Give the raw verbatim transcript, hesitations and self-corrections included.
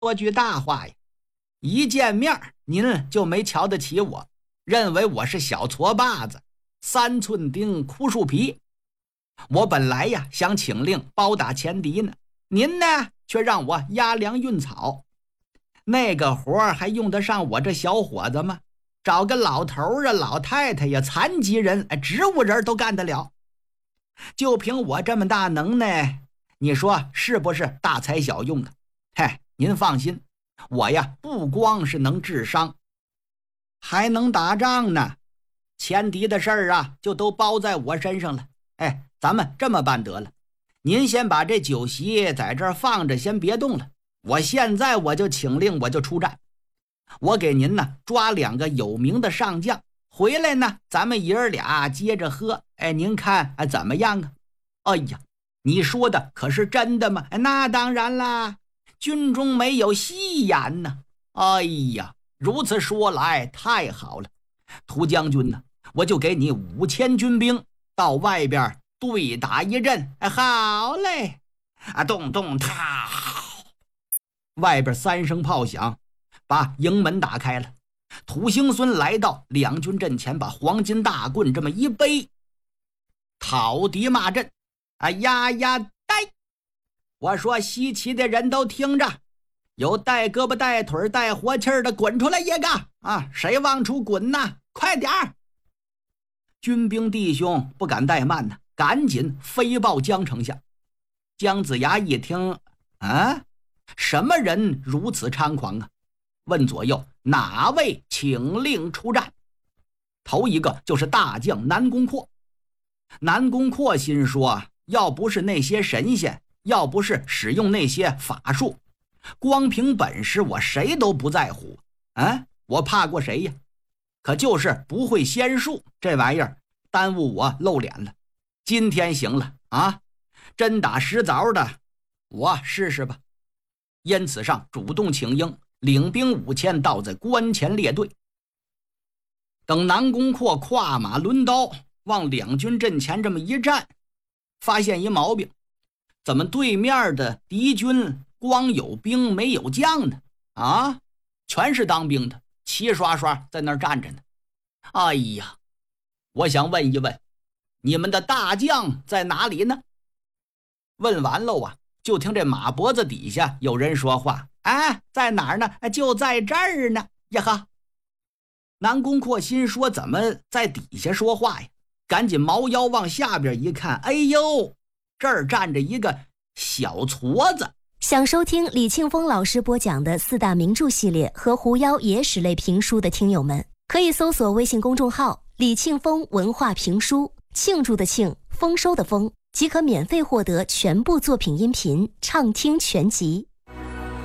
说句大话呀，一见面您就没瞧得起我，认为我是小矬把子，三寸钉枯树皮。我本来呀想请令包打前敌呢，您呢却让我压粮运草，那个活还用得上我这小伙子吗？找个老头啊老太太呀残疾人植物人都干得了，就凭我这么大能耐，你说是不是大材小用啊？嘿，您放心，我呀不光是能治伤，还能打仗呢。前敌的事儿啊就都包在我身上了。哎，咱们这么办得了，您先把这酒席在这儿放着，先别动了，我现在我就请令，我就出战。我给您呢抓两个有名的上将，回来呢咱们爷儿俩接着喝。哎，您看哎怎么样啊？哎呀，你说的可是真的吗？哎，那当然啦，军中没有戏言呢。哎呀，如此说来太好了，涂将军呢，我就给你五千军兵到外边对打一阵。哎，好嘞！啊，咚咚踏，外边三声炮响，把营门打开了。土行孙来到两军阵前，把黄金大棍这么一背，讨敌骂阵。啊呀呀带！我说西岐的人都听着，有带胳膊带腿带活气的滚出来一个啊！谁往出滚呢？快点儿！军兵弟兄不敢怠慢呢，赶紧飞报江丞相。姜子牙一听，啊，什么人如此猖狂啊？问左右哪位请令出战。头一个就是大将南宫阔。南宫阔心说，要不是那些神仙，要不是使用那些法术，光凭本事我谁都不在乎啊！我怕过谁呀？可就是不会仙术，这玩意儿耽误我露脸了。今天行了啊，真打实凿的我试试吧。因此上主动请缨，领兵五千到在关前列队。等南宫阔跨马抡刀往两军阵前这么一站，发现一毛病，怎么对面的敌军光有兵没有将呢？啊，全是当兵的，齐刷刷在那儿站着呢。哎呀，我想问一问，你们的大将在哪里呢？问完喽啊，就听这马脖子底下有人说话，哎，在哪儿呢？就在这儿呢。呀哈！南宫阔心说，怎么在底下说话呀？赶紧猫腰往下边一看，哎呦，这儿站着一个小矬子。 想收听李庆峰老师播讲的四大名著系列和狐妖野史类评书的听友们，可以搜索微信公众号李庆峰文化评书，庆祝的庆，丰收的丰，即可免费获得全部作品音频畅听全集。